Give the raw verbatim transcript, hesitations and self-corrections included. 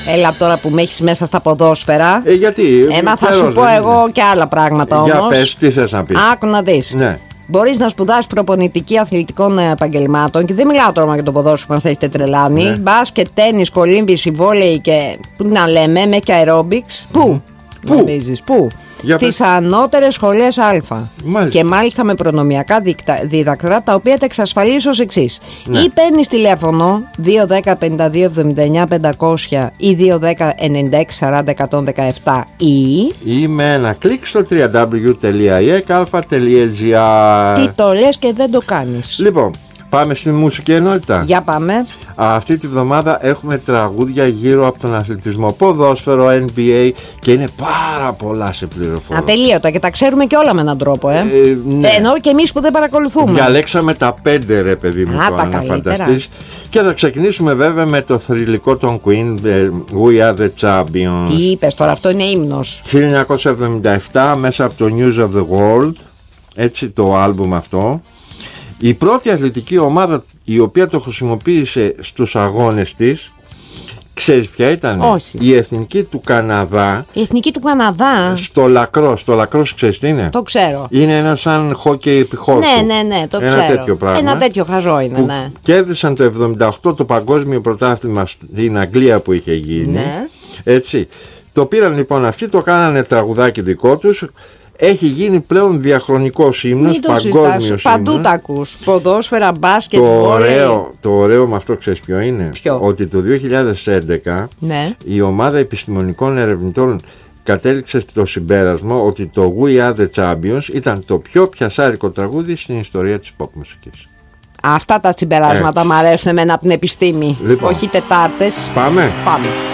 Έλα τώρα που με έχεις μέσα στα ποδόσφαιρα. Ε, γιατί. Έμα θα σου πω εγώ είναι. Και άλλα πράγματα όμως. Για πες, τι θες να πεις. Άκου να δεις. Ναι. Μπορείς να σπουδάσεις προπονητική αθλητικών επαγγελμάτων και δεν μιλάω τώρα για το ποδόσφαιρο που μας έχετε τρελάνει. Ναι. Μπάσκετ, τένις, κολύμβηση, βόλεϊ και. Πού να λέμε, με και αερόμπιξ. Πού, πού, νομίζεις, πού. Στις ανώτερες σχολές Α. Μάλιστα. Και μάλιστα με προνομιακά δίδακτρα, τα οποία τα εξασφαλίζει ως εξής. Ναι. Ή παίρνεις τηλέφωνο δύο ένα μηδέν πέντε δύο εβδομήντα εννιά πεντακόσια ή δύο ένα μηδέν ενενήντα έξι σαράντα εκατόν δεκαεπτά ή. Ή με ένα κλικ στο double-u double-u double-u τελεία ι εκ αλφα τελεία τζι άρ. Τι το λες και δεν το κάνεις. Λοιπόν, πάμε στη μουσική ενότητα. Για πάμε. Αυτή τη βδομάδα έχουμε τραγούδια γύρω από τον αθλητισμό, ποδόσφαιρο, N B A και είναι πάρα πολλά σε πληροφορία. Ατελείωτα και τα ξέρουμε και όλα με έναν τρόπο, ε. ε ναι. Εννοώ και εμείς που δεν παρακολουθούμε. Διαλέξαμε τα πέντε, ρε παιδί μου, τώρα να φανταστείς. Και θα ξεκινήσουμε βέβαια με το θρυλικό των Queen, We Are The Champions. Τι είπες τώρα, αυτό είναι ύμνος. χίλια εννιακόσια εβδομήντα επτά, μέσα από το News of the World, έτσι το άλμπουμ αυτό. Η πρώτη αθλητική ομάδα η οποία το χρησιμοποίησε στους αγώνες της, ξέρεις ποια ήταν? Όχι. Η Εθνική του Καναδά. Η Εθνική του Καναδά. Στο λακρός. Το λακρός ξέρεις τι είναι? Το ξέρω. Είναι ένα σαν χόκκι επιχώρου. Ναι, ναι, ναι, το ένα ξέρω. Τέτοιο πράγμα. Ένα τέτοιο χαζό είναι, ναι. Κέρδισαν το εβδομήντα οκτώ το παγκόσμιο πρωτάθλημα στην Αγγλία που είχε γίνει. Ναι. Έτσι. Το πήραν λοιπόν αυτοί, το κάνανε τραγουδάκι δικό τους. Έχει γίνει πλέον διαχρονικός ύμνος, παγκόσμιος ύμνος. Παντού τα ακούς. Ποδόσφαιρα, μπάσκετ, το ωραίο, το ωραίο με αυτό ξέρεις ποιο είναι? Ποιο? Ότι το δύο χιλιάδες έντεκα ναι. η ομάδα επιστημονικών ερευνητών κατέληξε στο συμπέρασμα ότι το We Are The Champions ήταν το πιο πιασάρικο τραγούδι στην ιστορία της pop μουσικής. Αυτά τα συμπεράσματα μου αρέσουν εμένα από την επιστήμη. Λοιπόν, όχι Τετάρτες. Πάμε. Πάμε.